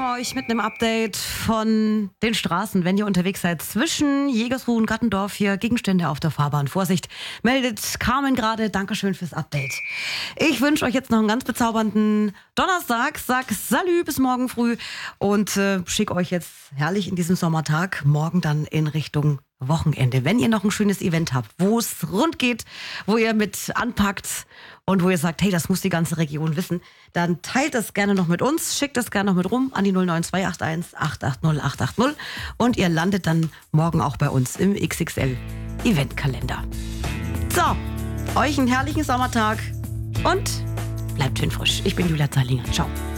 euch mit einem Update von den Straßen, wenn ihr unterwegs seid zwischen Jägersruh und Gattendorf. Hier Gegenstände auf der Fahrbahn. Vorsicht, meldet Carmen gerade. Dankeschön fürs Update. Ich wünsche euch jetzt noch einen ganz bezaubernden Donnerstag. Sag Salü bis morgen früh und schicke euch jetzt herrlich in diesem Sommertag morgen dann in Richtung Wochenende. Wenn ihr noch ein schönes Event habt, wo es rund geht, wo ihr mit anpackt und wo ihr sagt, hey, das muss die ganze Region wissen, dann teilt das gerne noch mit uns, schickt das gerne noch mit rum an die 09281 880 880 und ihr landet dann morgen auch bei uns im XXL Eventkalender. So, euch einen herrlichen Sommertag und bleibt schön frisch. Ich bin Julia Zeilinger. Ciao.